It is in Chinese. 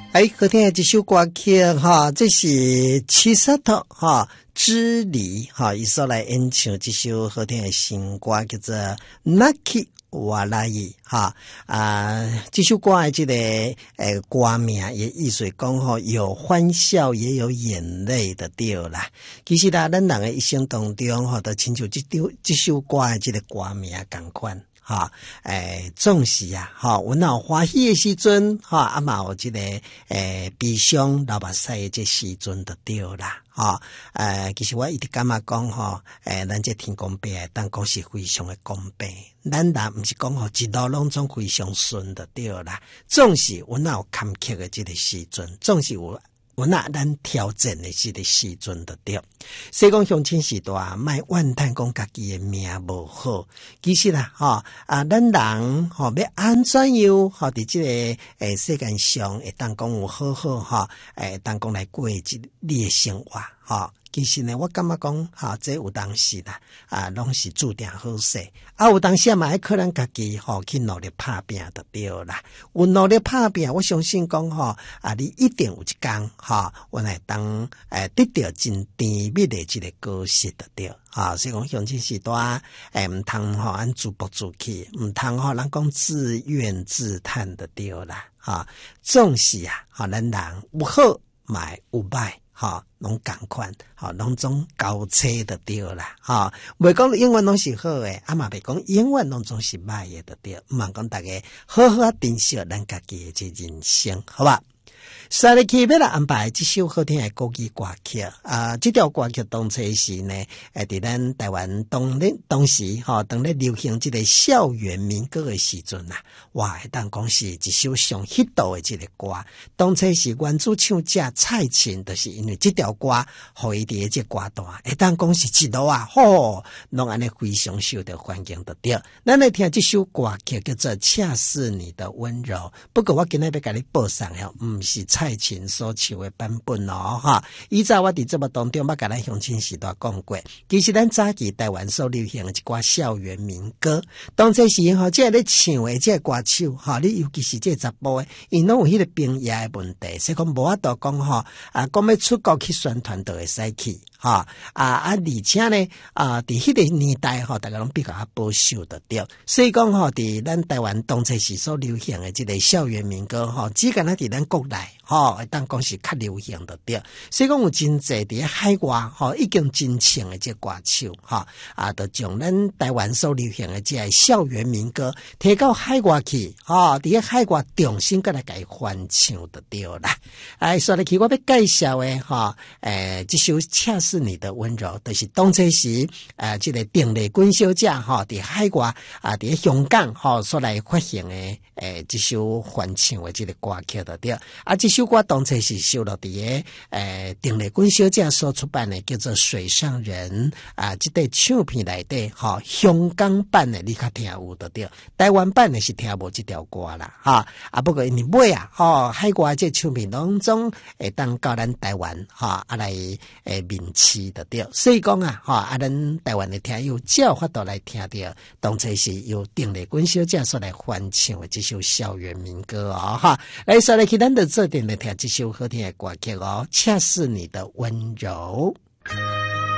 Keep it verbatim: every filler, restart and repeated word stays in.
哎，好听的这首歌曲哈，这是七十头哈之离哈，伊所来演唱这首好听的新歌叫做《Naki Walai》哈啊，这首歌的这个诶歌名也意思讲吼，有欢笑也有眼泪的对啦。其实啦，咱人的一生当中吼，都亲像这首这首歌的这个歌名同款。哈，诶，总是啊，哈，阮若欢喜的时阵，哈，啊嘛有即个诶悲伤流目屎的这时阵就对啦，哈，诶，其实我一直感觉讲吼，诶，咱这天公伯当讲是非常的公平，咱人毋是讲吼一路拢总非常顺的对啦，总是阮若有坎坷的这个时阵，总是有。我那咱挑战的这个时阵就对，所以讲乡亲时代莫怨叹讲家己的命无好，其实啦，吼啊，咱人吼要安怎样吼伫这个诶世间上会当讲有好好吼，诶当讲来过一你的生活吼。其实呢，我感觉讲，哈，这有当时啦，啊，拢是注定好势。啊，有当时嘛，还可能家己吼去努力打拼就对啦。有努力打拼，我相信讲吼，啊，你一定有一天，哈，我来当诶得到真甜蜜的这个果实就对。啊，所以讲乡亲时代，诶，毋通吼按自暴自弃，毋通吼人讲自怨自叹的对啦。哈，总是啊，哈，咱人有好，嘛有歹。哈，拢共款，哈，拢总交叉的对啦，哈，袂讲永远拢是好诶，啊嘛袂讲永远拢总是歹诶的对，毋通讲大家好好啊珍惜咱家己诶这人生，好吧？所以去要来安排这首好听的国语歌曲啊，这条歌曲当初是呢，诶，伫咱台湾当咧当时吼，当咧流行这个校园民歌的时阵呐，哇，会当讲是一首上 hit 的这个歌。当初是原主唱者蔡琴，就是因为这条歌，互伊伫这歌单，会当讲是一路啊，吼，拢安尼非常受到欢迎的对。咱来听这首歌曲叫做《恰似你的温柔》，不过我今日要甲你报上哦，毋是蔡琴所唱的版本哦，哈！以前我伫节目当中，我甲咱乡亲时代讲过，其实咱早期台湾所流行的一寡校园民歌，当初时吼，即个咧唱的即个歌手，哈，你尤其是即个查甫的，因拢有迄个兵役的问题，所以讲无法度讲吼，啊，讲要出国去宣传都会使去。哈啊啊！而且呢啊，伫迄个年代吼，大家拢比较保守的对，所以讲吼，伫咱台湾当初时所流行的即个校园民歌吼，只敢若伫咱国内吼，会当讲是较流行的对。所以讲有真济伫海外吼，已经真唱的即歌手吼啊，就将咱台湾所流行的即个校园民歌摕到海外去吼，伫海外重新再来甲伊翻唱就对啦。哎，说来去我要介绍的吼，诶，即首恰是你的温柔，就是当初时呃，这个邓丽君小姐哈，伫海外啊，伫香港哈所来发行的诶，这首翻唱的这个歌曲的对。啊，这首歌当初是收录伫个诶邓丽君小姐所出版的叫做《水上人》啊，这个唱片内底哈，香港版的你较听有的对，台湾版的是听无这条歌啦哈。啊，不过因为买啊，哈，海外这唱片当中会当到咱台湾哈，啊来诶面试的对，所以讲啊，哈，啊，咱台湾的听友只有法度来听到，当初是由邓丽君小姐所来翻唱的这首校园民歌哦，哈，来说来去咱的这点来听这首好听的歌曲哦，恰似你的温柔。